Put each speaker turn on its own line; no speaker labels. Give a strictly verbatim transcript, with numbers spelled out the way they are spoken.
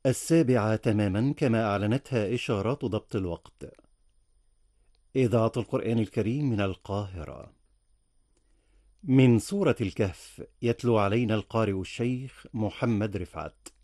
السابعة تماما كما أعلنتها إشارات ضبط الوقت. إذاعة القرآن الكريم من القاهرة. من سورة الكهف يتلو علينا القارئ الشيخ محمد رفعت.